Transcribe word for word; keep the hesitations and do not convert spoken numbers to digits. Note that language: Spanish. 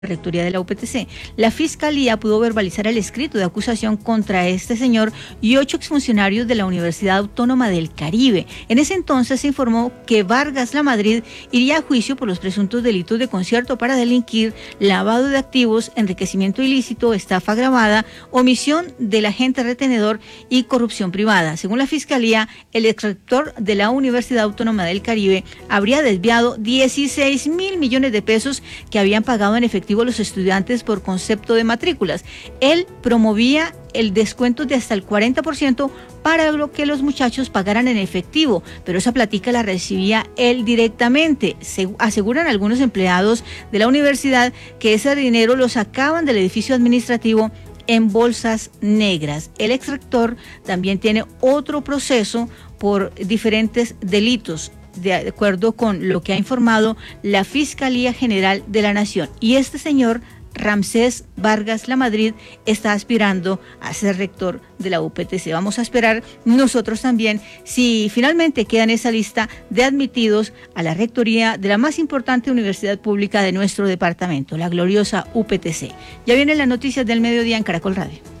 Rectoría de la U P T C. La Fiscalía pudo verbalizar el escrito de acusación contra este señor y ocho exfuncionarios de la Universidad Autónoma del Caribe. En ese entonces se informó que Vargas Lamadrid iría a juicio por los presuntos delitos de concierto para delinquir, lavado de activos, enriquecimiento ilícito, estafa agravada, omisión del agente retenedor y corrupción privada. Según la Fiscalía, el exrector de la Universidad Autónoma del Caribe habría desviado dieciséis mil millones de pesos que habían pagado en efectivo los estudiantes por concepto de matrículas. Él promovía el descuento de hasta el cuarenta por ciento para lo que los muchachos pagaran en efectivo, pero esa platica la recibía él directamente. Se aseguran algunos empleados de la universidad que ese dinero lo sacaban del edificio administrativo en bolsas negras. El exrector también tiene otro proceso por diferentes delitos, de acuerdo con lo que ha informado la Fiscalía General de la Nación. Y este señor, Ramsés Vargas Lamadrid, está aspirando a ser rector de la U P T C. Vamos a esperar nosotros también si finalmente queda en esa lista de admitidos a la rectoría de la más importante universidad pública de nuestro departamento, la gloriosa U P T C. Ya vienen las noticias del mediodía en Caracol Radio.